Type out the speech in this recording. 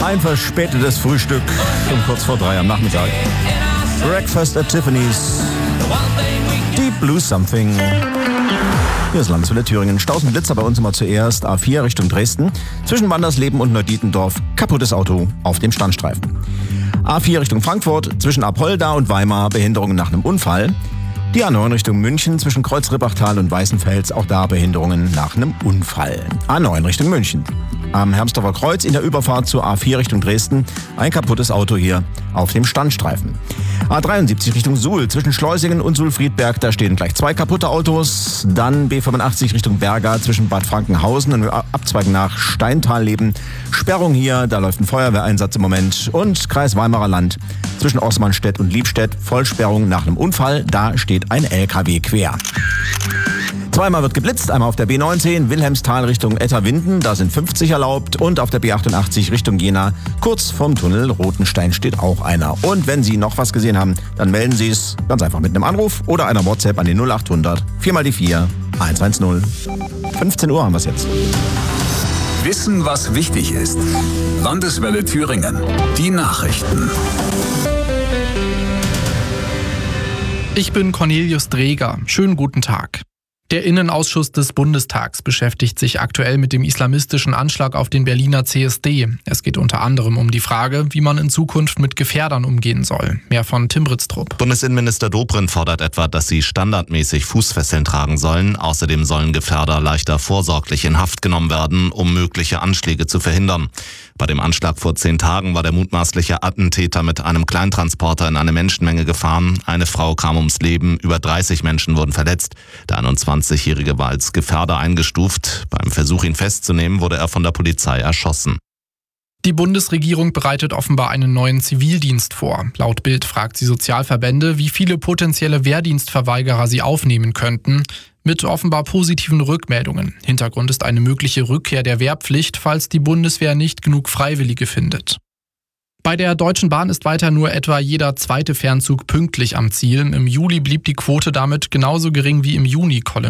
Ein verspätetes Frühstück um kurz vor 3 am Nachmittag. Breakfast at Tiffany's. Deep Blue Something. Hier ist Landeswelle Thüringen. Staus und Blitzer bei uns immer zuerst. A4 Richtung Dresden. Zwischen Wandersleben und Neudietendorf. Kaputtes Auto auf dem Standstreifen. A4 Richtung Frankfurt. Zwischen Apolda und Weimar. Behinderungen nach einem Unfall. Die A9 Richtung München zwischen Kreuz-Rippachtal und Weißenfels, auch da Behinderungen nach einem Unfall. A9 Richtung München. Am Hermsdorfer Kreuz in der Überfahrt zur A4 Richtung Dresden ein kaputtes Auto hier auf dem Standstreifen. A73 Richtung Suhl zwischen Schleusingen und Suhl-Friedberg, da stehen gleich 2 kaputte Autos. Dann B85 Richtung Berga zwischen Bad Frankenhausen und Abzweig nach Steintalleben. Sperrung hier, da läuft ein Feuerwehreinsatz im Moment. Und Kreis Weimarer Land zwischen Osmanstedt und Liebstedt, Vollsperrung nach einem Unfall, da steht ein LKW quer. Zweimal wird geblitzt, einmal auf der B19 Wilhelmsthal Richtung Etterwinden, da sind 50 erlaubt, und auf der B88 Richtung Jena, kurz vorm Tunnel Rotenstein steht auch einer. Und wenn Sie noch was gesehen haben, dann melden Sie es ganz einfach mit einem Anruf oder einer WhatsApp an die 0800 4x4 110. 15 Uhr haben wir es jetzt. Wissen, was wichtig ist. Landeswelle Thüringen. Die Nachrichten. Ich bin Cornelius Dreger. Schönen guten Tag. Der Innenausschuss des Bundestags beschäftigt sich aktuell mit dem islamistischen Anschlag auf den Berliner CSD. Es geht unter anderem um die Frage, wie man in Zukunft mit Gefährdern umgehen soll. Mehr von Tim Britztrup. Bundesinnenminister Dobrindt fordert etwa, dass sie standardmäßig Fußfesseln tragen sollen. Außerdem sollen Gefährder leichter vorsorglich in Haft genommen werden, um mögliche Anschläge zu verhindern. Bei dem Anschlag vor 10 Tagen war der mutmaßliche Attentäter mit einem Kleintransporter in eine Menschenmenge gefahren. Eine Frau kam ums Leben, über 30 Menschen wurden verletzt. Der 21-Jährige war als Gefährder eingestuft. Beim Versuch, ihn festzunehmen, wurde er von der Polizei erschossen. Die Bundesregierung bereitet offenbar einen neuen Zivildienst vor. Laut Bild fragt sie Sozialverbände, wie viele potenzielle Wehrdienstverweigerer sie aufnehmen könnten, mit offenbar positiven Rückmeldungen. Hintergrund ist eine mögliche Rückkehr der Wehrpflicht, falls die Bundeswehr nicht genug Freiwillige findet. Bei der Deutschen Bahn ist weiter nur etwa jeder 2. Fernzug pünktlich am Ziel. Im Juli blieb die Quote damit genauso gering wie im Juni.